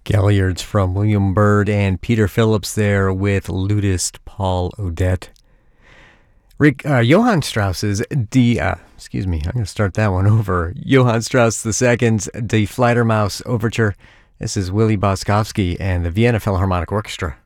Galliards from William Byrd and Peter Phillips there with lutist Paul Odette. Johann Strauss's I'm going to start that one over. Johann Strauss II's Die Fledermaus Overture. This is Willy Boskovsky and the Vienna Philharmonic Orchestra.